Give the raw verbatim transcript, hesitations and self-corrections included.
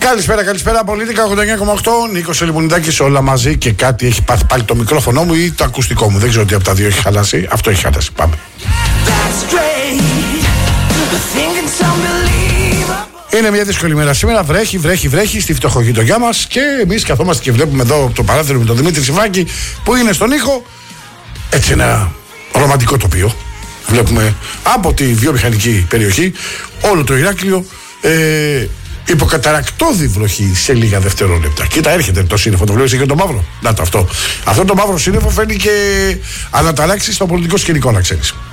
Καλησπέρα, καλησπέρα. Πολίτικα ογδόντα εννιά κόμμα οκτώ. Νίκος Ελιμουνιδάκης, όλα μαζί και κάτι έχει πάθει πάλι το μικρόφωνο μου ή το ακουστικό μου. Δεν ξέρω τι από τα δύο έχει χαλάσει. Αυτό έχει χαλάσει. Πάμε. Είναι μια δύσκολη μέρα σήμερα. Βρέχει, βρέχει, βρέχει στη φτωχογειτονιά μας και εμείς καθόμαστε και βλέπουμε εδώ από το παράθυρο με τον Δημήτρη Σιβάκη που είναι στον ήχο. Έτσι ένα ρομαντικό τοπίο. Βλέπουμε από τη βιομηχανική περιοχή όλο το Ηράκλειο. Ε, υποκαταρακτώδη βροχή σε λίγα δευτερόλεπτα. Κοίτα, έρχεται το σύννεφο, το βλέπεις και το μαύρο. Να το αυτό. Αυτό το μαύρο σύννεφο φέρνει και αναταράξει στο πολιτικό σκηνικό, να ξέρεις.